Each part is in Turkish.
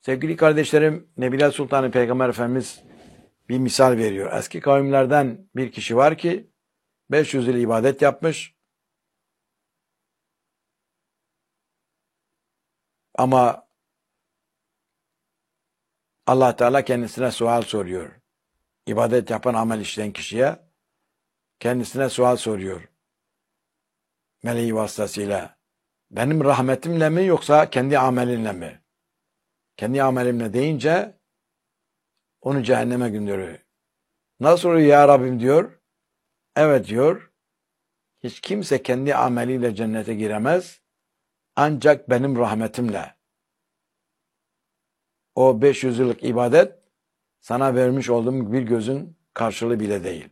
Sevgili kardeşlerim, Nebiler Sultanı Peygamber Efendimiz bir misal veriyor. Eski kavimlerden bir kişi var ki 500 yıl ibadet yapmış ama Allah Teala kendisine sual soruyor. İbadet yapan, amel işleyen kişiye kendisine sual soruyor. Meleği vasıtasıyla. Benim rahmetimle mi yoksa kendi amelinle mi? Kendi amelimle deyince onu cehenneme gönderiyor. Nasıl oluyor ya Rabbim diyor. Evet diyor. Hiç kimse kendi ameliyle cennete giremez. Ancak benim rahmetimle. O 500 yıllık ibadet sana vermiş olduğum bir gözün karşılığı bile değil.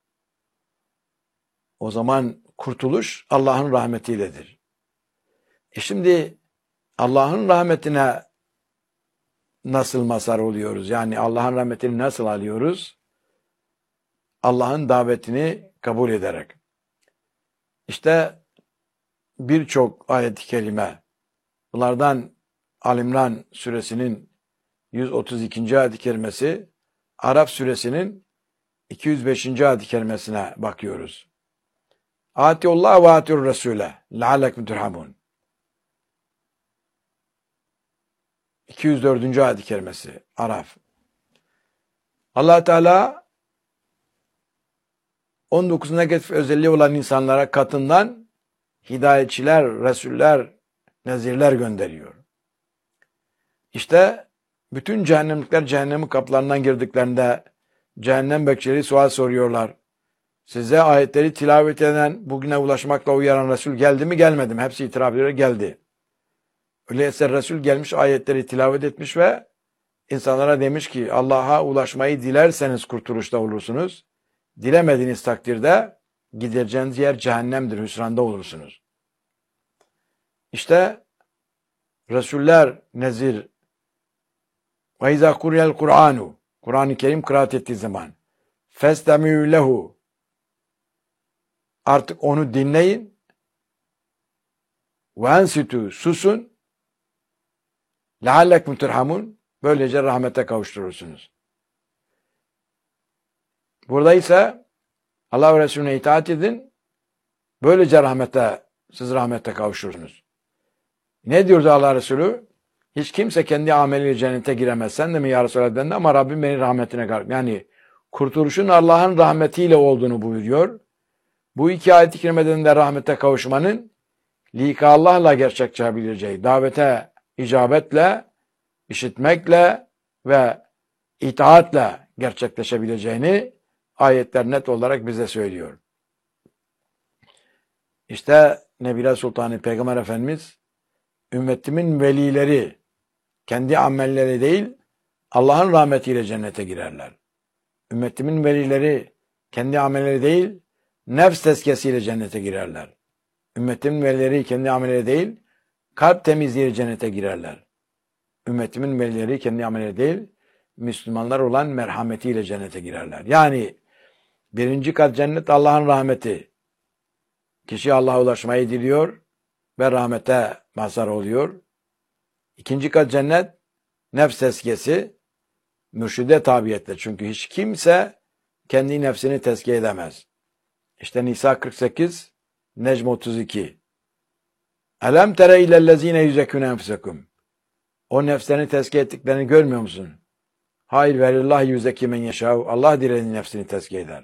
O zaman kurtuluş Allah'ın rahmetiyledir. Şimdi Allah'ın rahmetine nasıl mazhar oluyoruz? Yani Allah'ın rahmetini nasıl alıyoruz? Allah'ın davetini kabul ederek. İşte birçok ayet-i kerime. Bunlardan Ali-İmran suresinin 132. ayet-i kerimesi, Araf suresinin 205. ayet-i kerimesine bakıyoruz. Atiullah ve atiur Resule leallekum turhamun. 204. ayet-i kerimesi Araf. Allah Teala 19 negatif özelliği olan insanlara katından hidayetçiler, resuller, nezirler gönderiyor. İşte bütün cehennemlikler cehennemin kapılarından girdiklerinde cehennem bekçileri sual soruyorlar. Size ayetleri tilavet eden, bugüne ulaşmakla uyaran Resul geldi mi gelmedi mi? Hepsi itiraf ediyor, geldi. Öyleyse Resul gelmiş, ayetleri tilavet etmiş ve insanlara demiş ki Allah'a ulaşmayı dilerseniz kurtuluşta olursunuz. Dilemediğiniz takdirde gideceğiniz yer cehennemdir, hüsranda olursunuz. İşte Resuller nezir ve izâ kuriyel Kur'anu, Kur'an-ı Kerim kıraat ettiği zaman festemî lehu, artık onu dinleyin ve ensitû, susun leallekum turhamun, böylece rahmete kavuşturursunuz. Burada ise Allah ve Resulüne itaat edin, böylece siz rahmete kavuşursunuz. Ne diyordu Allah Resulü? Hiç kimse kendi ameliyle cennete giremez. Sen de mi ya Resulallah dedi, ama Rabbim beni rahmetine kavuştur. Yani kurtuluşun Allah'ın rahmetiyle olduğunu buyuruyor. Bu iki ayet-i kerimeden de rahmete kavuşmanın lika Allah'la gerçekleşebileceği, davete icabetle, işitmekle ve itaatle gerçekleşebileceğini ayetler net olarak bize söylüyor. İşte Nebiler Sultanı Peygamber Efendimiz, ümmetimin velileri kendi amelleri değil, Allah'ın rahmetiyle cennete girerler. Ümmetimin velileri kendi amelleri değil, nefs tezkiyesiyle cennete girerler. Ümmetimin velileri kendi amelleri değil, kalp temizliğiyle cennete girerler. Ümmetimin velileri kendi amelleri değil, Müslümanlar olan merhametiyle cennete girerler. Yani birinci kat cennet Allah'ın rahmeti. Kişi Allah'a ulaşmayı diliyor ve rahmete mazhar oluyor. İkinci kat cennet nefs tezkiyesi, mürşide tabiyetle. Çünkü hiç kimse kendi nefsini tezkiye edemez. İşte Nisa 48, Necm 32. Elem tere ilellezine yüzekûne enfusekum. O nefslerini tezkiye ettiklerini görmüyor musun? Hayır, velillâhi yüzeki men yeşâhu. Allah dilediğinin nefsini tezkiye eder.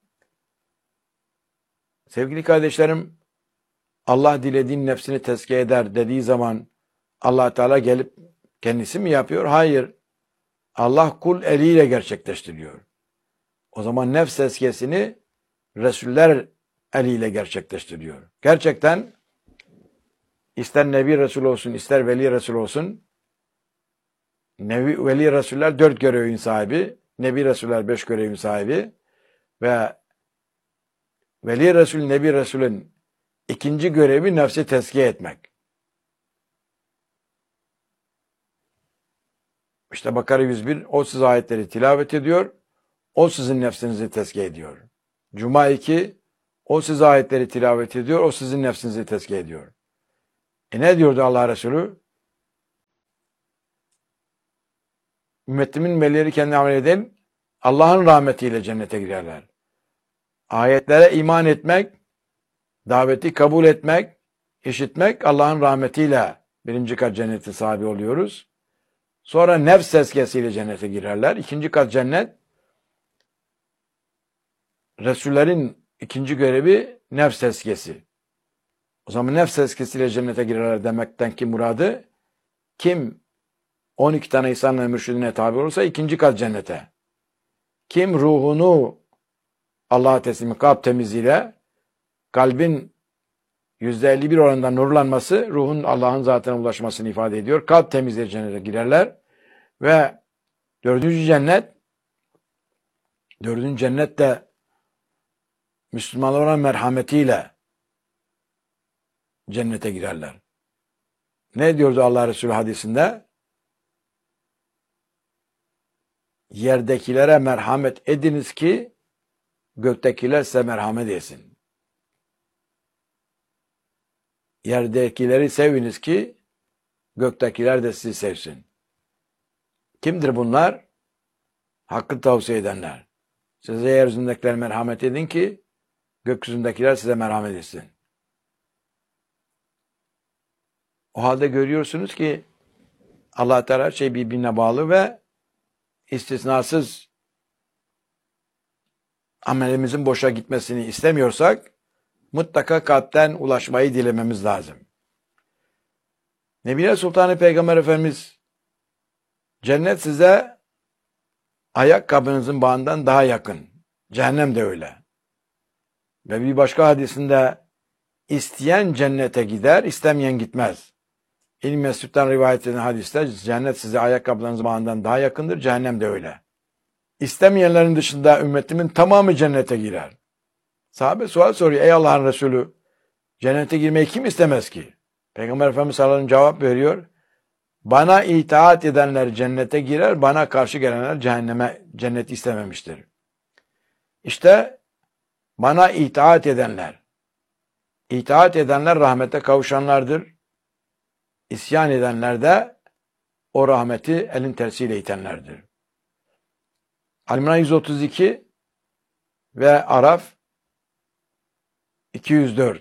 Sevgili kardeşlerim, Allah dilediğin nefsini tezkiye eder dediği zaman Allah Teala gelip kendisi mi yapıyor? Hayır. Allah kul eliyle gerçekleştiriyor. O zaman nefs tezkiyesini Resuller eliyle gerçekleştiriyor. Gerçekten ister Nebi Resul olsun, ister Veli Resul olsun, Veli Resuller 4 görevin sahibi, Nebi Resuller 5 görevin sahibi ve Veli Resul, Nebi Resul'ün ikinci görevi nefsi tezkiye etmek. İşte Bakara 101, o size ayetleri tilavet ediyor, o sizin nefsinizi tezkiye ediyor. Cuma 2, o size ayetleri tilavet ediyor, o sizin nefsinizi tezkiye ediyor. Ne diyordu Allah Resulü? Ümmetimin velileri kendi amel değil, Allah'ın rahmetiyle cennete girerler. Ayetlere iman etmek, daveti kabul etmek, işitmek Allah'ın rahmetiyle birinci kat cennetin sahibi oluyoruz. Sonra nefs tezkiyesiyle cennete girerler. İkinci kat cennet, Resullerin ikinci görevi nefs tezkiyesi. O zaman nefs tezkiyesiyle cennete girerler demekten ki muradı, kim 12 tane İhsan ve mürşidine tabi olursa ikinci kat cennete. Kim ruhunu Allah'a teslim, kalp temizliğiyle, kalbin %51 oranında nurlanması, ruhun Allah'ın zatına ulaşmasını ifade ediyor. Kalp temizliği cennete girerler. Ve dördüncü cennet de Müslümanlara merhametiyle cennete girerler. Ne diyordu Allah Resulü hadisinde? Yerdekilere merhamet ediniz ki göktekiler size merhamet etsin. Yerdekileri seviniz ki göktekiler de sizi sevsin. Kimdir bunlar? Hakkı tavsiye edenler. Size yeryüzündekiler merhamet edin ki gökyüzündekiler size merhamet etsin. O halde görüyorsunuz ki Allah Teala her şey birbirine bağlı ve istisnasız amelimizin boşa gitmesini istemiyorsak mutlaka kalpten ulaşmayı dilememiz lazım. Nebine Sultanı Peygamber Efendimiz, cennet size ayakkabınızın bağından daha yakın. Cehennem de öyle. Ve bir başka hadisinde isteyen cennete gider, istemeyen gitmez. İlm Mesud'dan rivayet edilen hadiste cennet size ayakkabılarınızın bağından daha yakındır, cehennem de öyle. İstemeyenlerin dışında ümmetimin tamamı cennete girer. Sahabe sual soruyor, ey Allah'ın Resulü, cennete girmeyi kim istemez ki? Peygamber Efendimiz sallallahu aleyhi ve sellem cevap veriyor, bana itaat edenler cennete girer, bana karşı gelenler cenneti istememiştir. İşte bana itaat edenler rahmete kavuşanlardır. İsyan edenler de o rahmeti elin tersiyle itenlerdir. Al-İmran 132 ve Araf 204.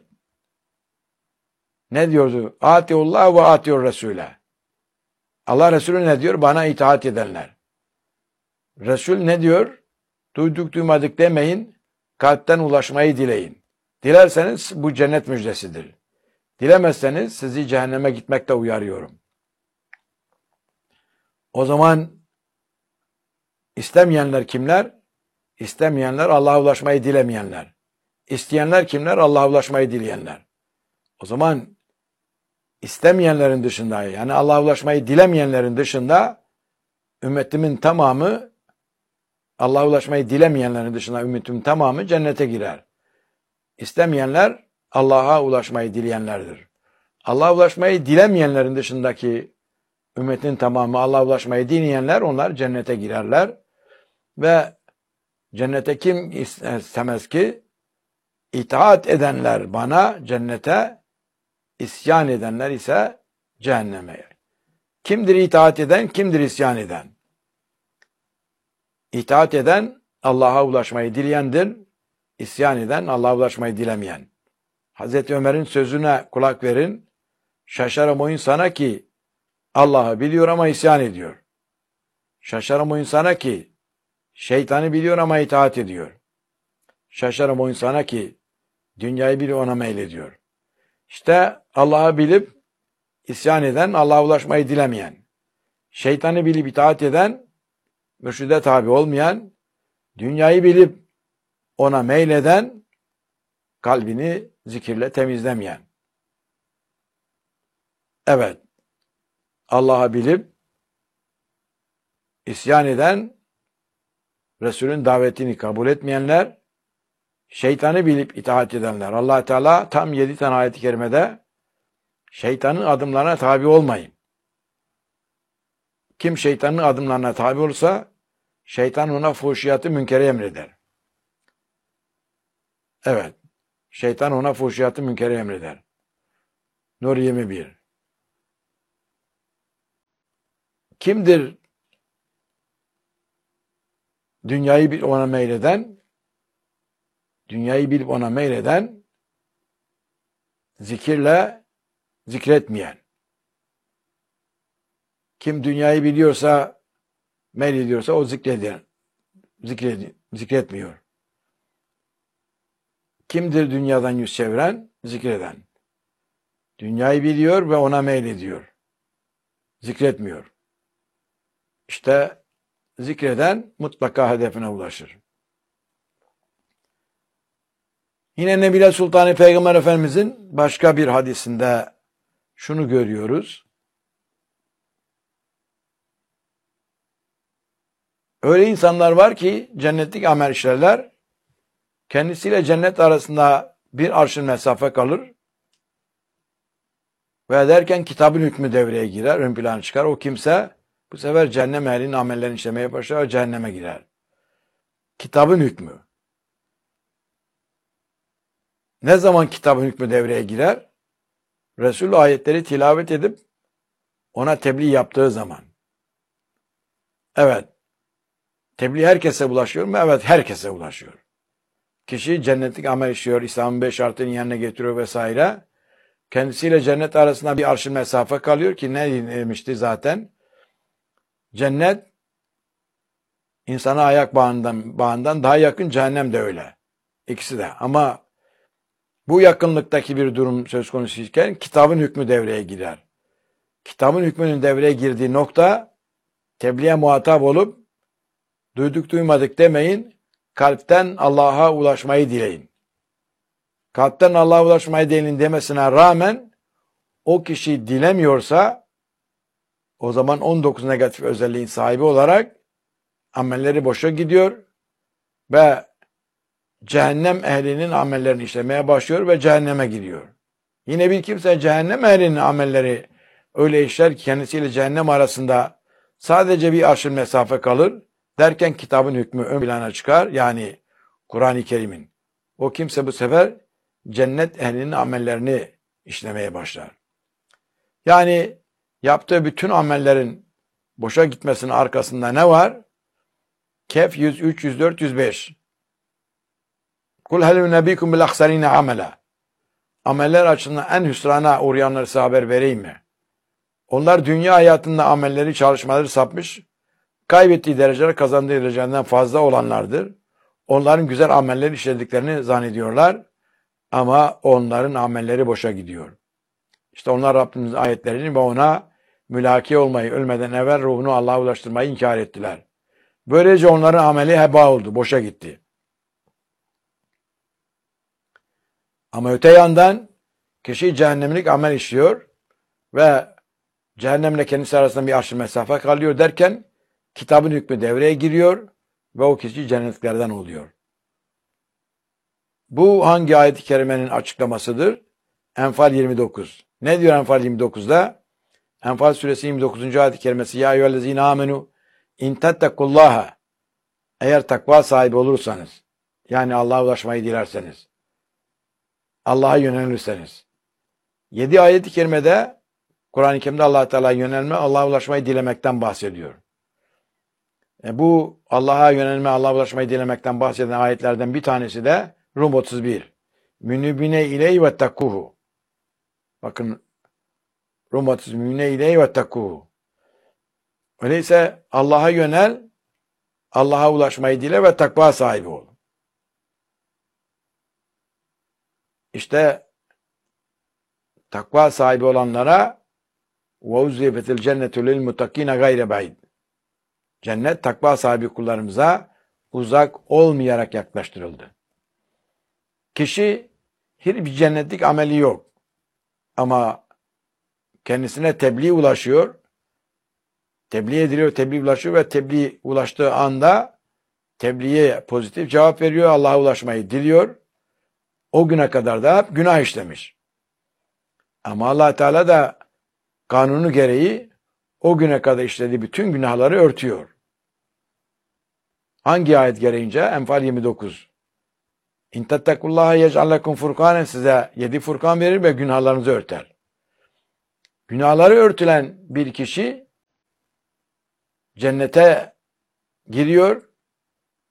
Ne diyordu? Atiullah ve atiur Resul'e. Allah Resulü ne diyor? Bana itaat edenler. Resul ne diyor? Duyduk duymadık demeyin, kalpten ulaşmayı dileyin. Dilerseniz bu cennet müjdesidir. Dilemezseniz sizi cehenneme gitmekte uyarıyorum. O zaman istemeyenler kimler? İstemeyenler Allah'a ulaşmayı dilemeyenler. İsteyenler kimler? Allah'a ulaşmayı dileyenler. O zaman istemeyenlerin dışında, yani Allah'a ulaşmayı dilemeyenlerin dışında ümmetimin tamamı, Allah'a ulaşmayı dilemeyenlerin dışında ümmetimin tamamı cennete girer. İstemeyenler Allah'a ulaşmayı dileyenlerdir. Allah'a ulaşmayı dilemeyenlerin dışındaki ümmetin tamamı Allah'a ulaşmayı dileyenler, onlar cennete girerler. Ve cennete kim istemez ki? İtaat edenler bana cennete, isyan edenler ise cehenneme. Kimdir itaat eden, kimdir isyan eden? İtaat eden Allah'a ulaşmayı dileyendir. İsyan eden Allah'a ulaşmayı dilemeyen. Hazreti Ömer'in sözüne kulak verin. Şaşarım o insana ki Allah'ı biliyor ama isyan ediyor. Şaşarım o insana ki şeytanı biliyor ama itaat ediyor. Şaşarım o insana ki dünyayı biliyor ona meylediyor. İşte Allah'ı bilip isyan eden, Allah'a ulaşmayı dilemeyen. Şeytanı bilip itaat eden, mürşide tabi olmayan, dünyayı bilip ona meyleden, kalbini zikirle temizlemeyen. Evet, Allah'ı bilip isyan eden, Resulün davetini kabul etmeyenler, şeytanı bilip itaat edenler. Allah Teala tam 7 tane ayet-i kerimede şeytanın adımlarına tabi olmayın. Kim şeytanın adımlarına tabi olursa şeytan ona fuhşiyatı münkeri emreder. Evet, şeytan ona fuhşiyatı münkeri emreder. Nur 21. Kimdir dünyayı bilip ona meyleden, zikirle zikretmeyen. Kim dünyayı biliyorsa, meylediyorsa o zikretmiyor. Kimdir dünyadan yüz çeviren? Zikreden. Dünyayı biliyor ve ona meylediyor. Zikretmiyor. İşte zikreden mutlaka hedefine ulaşır. Yine Nebile Sultanı Peygamber Efendimizin başka bir hadisinde şunu görüyoruz. Öyle insanlar var ki cennetlik amel işlerler. Kendisiyle cennet arasında bir arşın mesafe kalır. Ve derken kitabın hükmü devreye girer, ön plana çıkar. O kimse bu sefer cehennem ehlinin amellerini işlemeye başlar ve cehenneme girer. Kitabın hükmü. Ne zaman kitabın hükmü devreye girer? Resul ayetleri tilavet edip ona tebliğ yaptığı zaman. Evet. Tebliğ herkese ulaşıyor mu? Evet, herkese ulaşıyor. Kişi cennetlik amel işliyor, İslam'ın 5 şartını yerine getiriyor vesaire. Kendisiyle cennet arasında bir arşın mesafe kalıyor ki ne demişti zaten? Cennet insana ayak bağından daha yakın, cehennem de öyle. İkisi de. Ama bu yakınlıktaki bir durum söz konusu iken kitabın hükmü devreye girer. Kitabın hükmünün devreye girdiği nokta tebliğe muhatap olup duyduk duymadık demeyin, kalpten Allah'a ulaşmayı dileyin. Kalpten Allah'a ulaşmayı dileyin demesine rağmen o kişi dilemiyorsa o zaman 19 negatif özelliğin sahibi olarak amelleri boşa gidiyor ve cehennem ehlinin amellerini işlemeye başlıyor ve cehenneme gidiyor. Yine bir kimse cehennem ehlinin amelleri öyle işler ki kendisiyle cehennem arasında sadece bir arşın mesafe kalır. Derken kitabın hükmü ön plana çıkar. Yani Kur'an-ı Kerim'in. O kimse bu sefer cennet ehlinin amellerini işlemeye başlar. Yani yaptığı bütün amellerin boşa gitmesinin arkasında ne var? Kehf 103, 104, 105. Kul hel nebikum bil aksarine amela. Ameller açısından en hüsrana uğrayanları size haber vereyim mi? Onlar dünya hayatında amelleri, çalışmaları sapmış, kaybettiği dereceler kazandığı derecelerinden fazla olanlardır. Onların güzel ameller işlediklerini zannediyorlar ama onların amelleri boşa gidiyor. İşte onlar Rabbimizin ayetlerini ve ona mülaki olmayı, ölmeden evvel ruhunu Allah'a ulaştırmayı inkar ettiler. Böylece onların ameli heba oldu, boşa gitti. Ama öte yandan kişi cehennemlik amel işliyor ve cehennemle kendisi arasında bir arşın mesafe kalıyor derken kitabın hükmü devreye giriyor ve o kişi cennetliklerden oluyor. Bu hangi ayet-i kerimenin açıklamasıdır? Enfal 29. Ne diyor Enfal 29'da? Enfal suresi 29. ayet-i kerimesi Ya eyyühellezine amenu in tettekullaha eğer takva sahibi olursanız yani Allah'a ulaşmayı dilerseniz Allah'a yönelirseniz 7 ayet-i kerimede Kur'an-ı Kerim'de Allah-u Teala yönelme, Allah'a ulaşmayı dilemekten bahsediyor. Bu Allah'a yönelme, Allah'a ulaşmayı dilemekten bahseden ayetlerden bir tanesi de Rum 31. Münibine ileyhi ve takkuhu. Bakın Rum 31. Münibine ileyhi ve takkuhu. Öyleyse Allah'a yönel, Allah'a ulaşmayı dile ve takva sahibi ol. İşte takva sahibi olanlara وَاُزْلِفَتِ الْجَنَّةُ لِلْمُتَقِينَ غَيْرَ بَعِيدٍ. Cennet takva sahibi kullarımıza uzak olmayarak yaklaştırıldı. Kişi hiçbir cennetlik ameli yok. Ama kendisine tebliğ ulaşıyor. Tebliğ ediliyor, tebliğ ulaşıyor ve tebliğ ulaştığı anda tebliğe pozitif cevap veriyor. Allah'a ulaşmayı diliyor. O güne kadar da hep günah işlemiş. Ama Allah Teala da kanunu gereği o güne kadar işlediği bütün günahları örtüyor. Hangi ayet gereğince? Enfal 29. İn tettekullaha yec'al lekum furkanen, size 7 furkan verir ve günahlarınızı örter. Günahları örtülen bir kişi cennete giriyor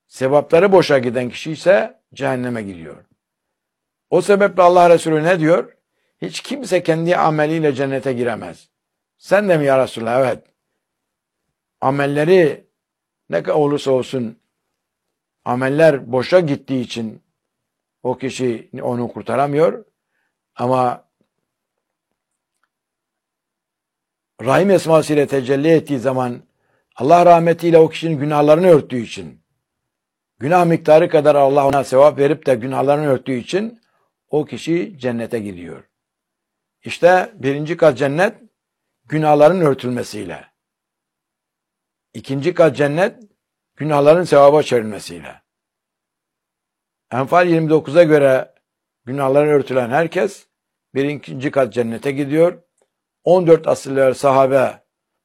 Sevapları boşa giden kişi ise cehenneme gidiyor. O sebeple Allah Resulü ne diyor? Hiç kimse kendi ameliyle cennete giremez. Sen de mi ya Resulallah? Evet. Amelleri ne kadar olursa olsun ameller boşa gittiği için o kişi onu kurtaramıyor. Ama Rahim esmasıyla tecelli ettiği zaman Allah rahmetiyle o kişinin günahlarını örttüğü için, günah miktarı kadar Allah ona sevap verip de günahlarını örttüğü için o kişi cennete gidiyor. İşte birinci kat cennet günahların örtülmesiyle. İkinci kat cennet günahların sevaba çevrilmesiyle. Enfal 29'a göre günahları örtülen herkes birinci kat cennete gidiyor. 14 asırlar sahabe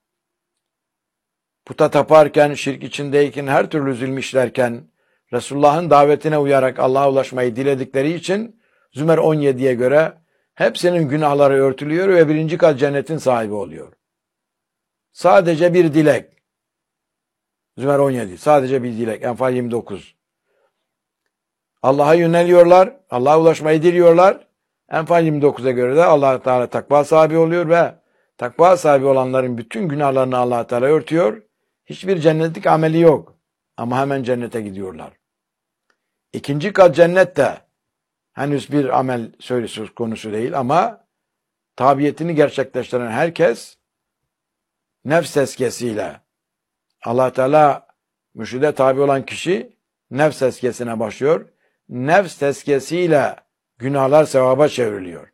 puta taparken, şirk içindeyken, her türlü zulmüşlerken Resulullah'ın davetine uyarak Allah'a ulaşmayı diledikleri için Zümer 17'ye göre hepsinin günahları örtülüyor ve birinci kat cennetin sahibi oluyor. Sadece bir dilek. Zümer 17. Sadece bir dilek. Enfal 29. Allah'a yöneliyorlar. Allah'a ulaşmayı diliyorlar. Enfal 29'a göre de Allah Teala takva sahibi oluyor ve takva sahibi olanların bütün günahlarını Allah Teala örtüyor. Hiçbir cennetlik ameli yok. Ama hemen cennete gidiyorlar. İkinci kat cennette henüz bir amel söz konusu değil ama tabiyetini gerçekleştiren herkes nefs tezkiyesiyle Allah Teala mürşide tabi olan kişi nefs tezkiyesine başlıyor. Nefs tezkiyesiyle günahlar sevaba çevriliyor.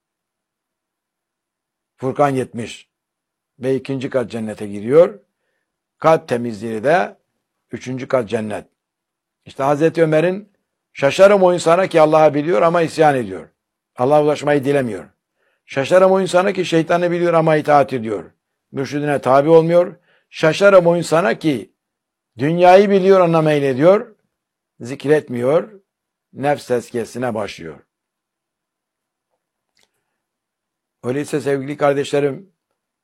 Furkan 70 ve ikinci kat cennete giriyor. Kalp temizliği de üçüncü kat cennet. İşte Hazreti Ömer'in şaşarım o insana ki Allah'ı biliyor ama isyan ediyor. Allah'a ulaşmayı dilemiyor. Şaşarım o insana ki şeytanı biliyor ama itaat ediyor. Mürşidine tabi olmuyor. Şaşarım o insana ki dünyayı biliyor ona meylediyor. Zikretmiyor. Nefs tezkiyesine başlıyor. Öyleyse sevgili kardeşlerim,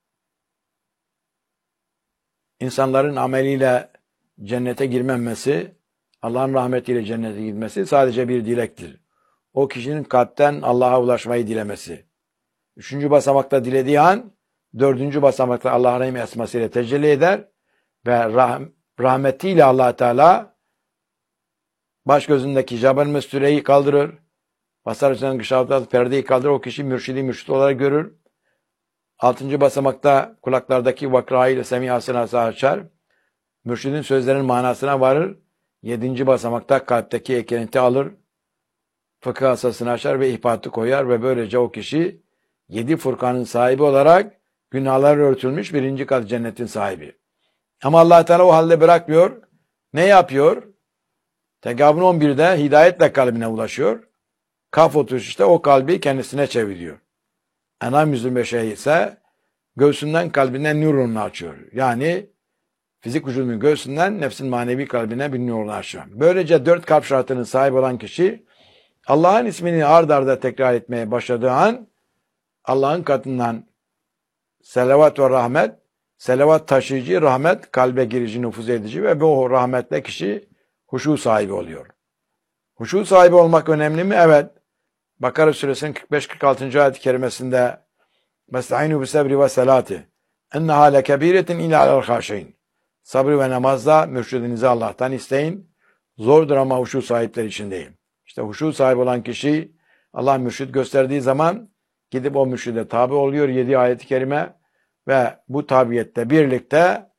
insanların ameliyle cennete girmemesi, Allah'ın rahmetiyle cennete gitmesi sadece bir dilektir. O kişinin kalpten Allah'a ulaşmayı dilemesi. Üçüncü basamakta dilediği an, dördüncü basamakta Allah'ın rahim esmasıyla tecelli eder ve rahmetiyle Allah Teala baş gözündeki Cabel Müstüre'yi kaldırır. Basar üzerinden gışavdat perdeyi kaldırır. O kişi mürşidi mürşid olarak görür. Altıncı basamakta kulaklardaki vakrayı ile semihasını açar. Mürşidin sözlerinin manasına varır. Yedinci basamakta kalpteki eklenti alır. Fıkıh asasını açar ve ihbatı koyar ve böylece o kişi 7 Furkan'ın sahibi olarak günahlar örtülmüş birinci kat cennetin sahibi. Ama Allah Teala o halde bırakmıyor. Ne yapıyor? Tegabun 11'de hidayetle kalbine ulaşıyor. Kaf 33'te o kalbi kendisine çeviriyor. Enam 125'e ise göğsünden kalbinden nurunu açıyor. Yani fizik vücudunun göğsünden nefsin manevi kalbine bir nurunu açıyor. Böylece 4 kalp şartının sahibi olan kişi Allah'ın ismini ard arda tekrar etmeye başladığı an Allah'ın katından selavat ve rahmet, selavat taşıyıcı, rahmet kalbe girici, nüfuz edici ve bu rahmetle kişi huşu sahibi oluyor. Huşu sahibi olmak önemli mi? Evet. Bakara suresinin 45-46. ayet-i kerimesinde Mesta'inu bi sabri ve salati enneha lekebiretin illa alel haşin. Sabrı ve namazda mürşidinizi Allah'tan isteyin. Zordur ama huşu sahipleri için değil. İşte huşu sahibi olan kişi Allah mürşid gösterdiği zaman gidip o mürşide tabi oluyor. 7 ayet-i kerime ve bu tabiyette birlikte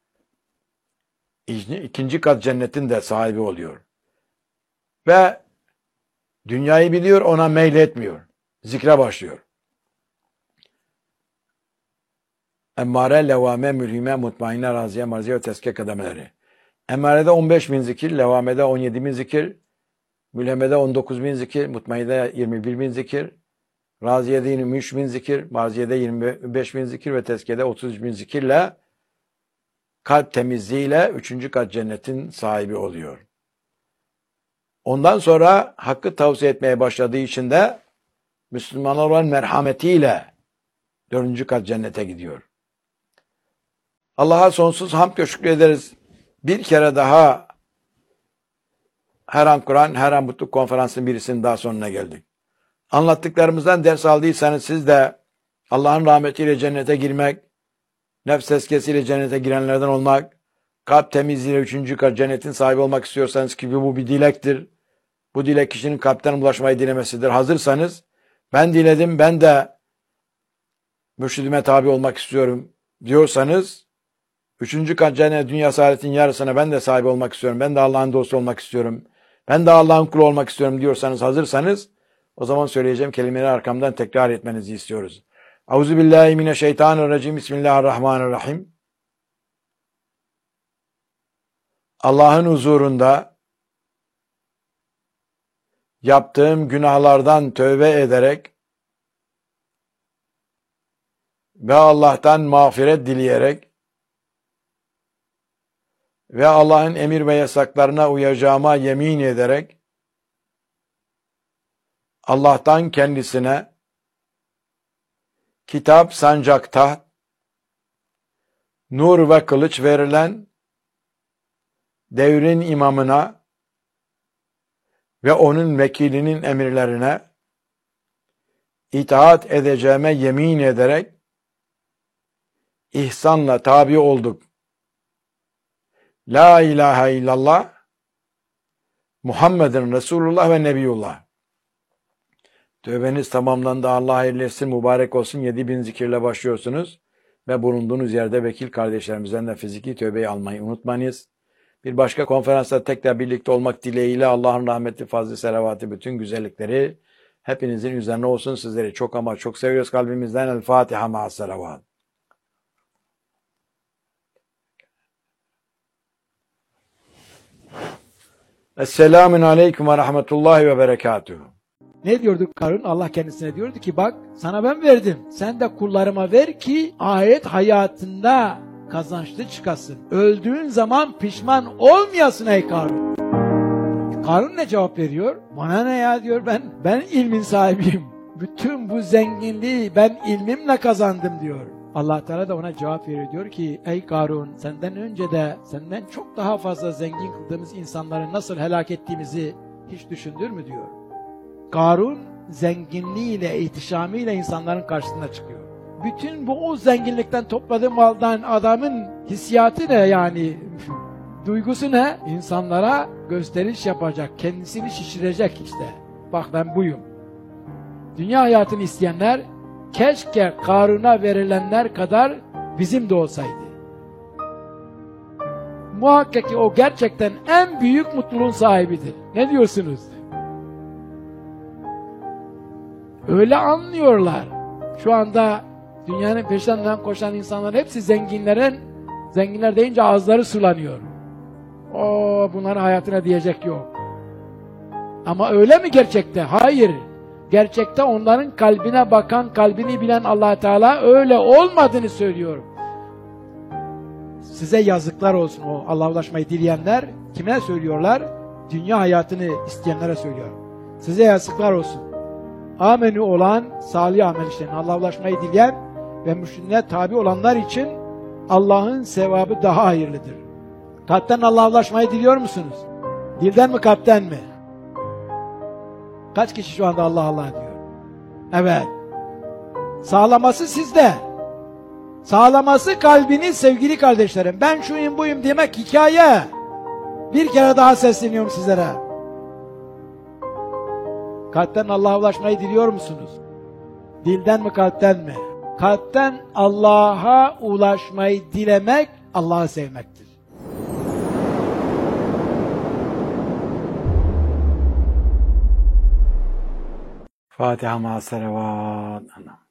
ikinci kat cennetin de sahibi oluyor. Ve dünyayı biliyor, ona meyletmiyor. Zikre başlıyor. Emmare, levame, mülhime, mutmainne, raziye, marziye ve teske kademeleri. Emmarede 15.000 zikir, levamede 17.000 zikir, mülhemede 19.000 zikir, mutmainne 21.000 zikir, raziyede 23.000 zikir, marziyede 25.000 zikir ve teskede 33.000 zikirle kalp temizliğiyle 3. kat cennetin sahibi oluyor. Ondan sonra hakkı tavsiye etmeye başladığı için de Müslümanlar olan merhametiyle 4. kat cennete gidiyor. Allah'a sonsuz hamd ve şükrederiz. Bir kere daha Her an Kur'an, her an Mutluluk Konferansı'nın birisinin daha sonuna geldik. Anlattıklarımızdan ders aldıysanız siz de Allah'ın rahmetiyle cennete girmek, nefs tezkiyesiyle cennete girenlerden olmak, kalp temizliğiyle 3. kat cennetin sahibi olmak istiyorsanız ki bu bir dilektir. Bu dilek kişinin kalpten ulaşmayı dilemesidir. Hazırsanız ben diledim, ben de mürşidime tabi olmak istiyorum diyorsanız 3. kat cennet dünya saadetin yarısına ben de sahibi olmak istiyorum. Ben de Allah'ın dostu olmak istiyorum. Ben de Allah'ın kulu olmak istiyorum diyorsanız, hazırsanız o zaman söyleyeceğim kelimeleri arkamdan tekrar etmenizi istiyoruz. Euzubillahimineşşeytanirracim. Bismillahirrahmanirrahim. Allah'ın huzurunda yaptığım günahlardan tövbe ederek ve Allah'tan mağfiret dileyerek ve Allah'ın emir ve yasaklarına uyacağıma yemin ederek Allah'tan kendisine kitap, sancak, taht, nur ve kılıç verilen devrin imamına ve onun vekilinin emirlerine itaat edeceğime yemin ederek ihsanla tabi olduk. La ilahe illallah Muhammedun Resulullah ve Nebiyullah. Tövbeniz tamamlandı. Allah hayırlı etsin, mübarek olsun. 7000 zikirle başlıyorsunuz ve bulunduğunuz yerde vekil kardeşlerimizden de fiziki tövbeyi almayı unutmayınız. Bir başka konferansta tekrar birlikte olmak dileğiyle Allah'ın rahmeti, fazlı, selavatı, bütün güzellikleri hepinizin üzerine olsun. Sizleri çok ama çok seviyoruz kalbimizden. El Fatiha ma'as selavat. Esselamun aleyküm ve rahmetullahi ve berekatuhu. Ne diyordu Karun? Allah kendisine diyordu ki bak sana ben verdim. Sen de kullarıma ver ki ahiret hayatında kazançlı çıkasın. Öldüğün zaman pişman olmayasın ey Karun. Karun ne cevap veriyor? Bana ne ya diyor, ben ilmin sahibiyim. Bütün bu zenginliği ben ilmimle kazandım diyor. Allah Teala da ona cevap veriyor, diyor ki ey Karun, senden önce de senden çok daha fazla zengin kıldığımız insanları nasıl helak ettiğimizi hiç düşündün mü diyor. Karun zenginliğiyle, ihtişamıyla insanların karşısına çıkıyor. Bütün bu o zenginlikten topladığı maldan adamın hissiyatı ne yani? Duygusu ne? İnsanlara gösteriş yapacak, kendisini şişirecek işte. Bak ben buyum. Dünya hayatını isteyenler keşke Karun'a verilenler kadar bizim de olsaydı. Muhakkak ki o gerçekten en büyük mutluluğun sahibidir. Ne diyorsunuz? Öyle anlıyorlar. Şu anda dünyanın peşinden koşan insanların hepsi zenginler deyince ağızları sulanıyor. Bunların hayatına diyecek yok. Ama öyle mi gerçekte? Hayır. Gerçekte onların kalbine bakan, kalbini bilen Allah Teala öyle olmadığını söylüyor. Size yazıklar olsun o Allah'a ulaşmayı dileyenler. Kime söylüyorlar? Dünya hayatını isteyenlere söylüyor. Size yazıklar olsun. Amenü olan, salih amel işleyen, Allah'a ulaşmayı dileyen ve mürşidine tabi olanlar için Allah'ın sevabı daha hayırlıdır. Kalpten Allah'a ulaşmayı diliyor musunuz? Dilden mi, kalpten mi? Kaç kişi şu anda Allah Allah diyor? Evet. Sağlaması sizde. Sağlaması kalbiniz sevgili kardeşlerim. Ben şuyum buyum demek hikaye. Bir kere daha sesleniyorum sizlere. Kalpten Allah'a ulaşmayı diliyor musunuz? Dilden mi, kalpten mi? Kalpten Allah'a ulaşmayı dilemek, Allah'ı sevmektir. Fatiha ma'as selavat.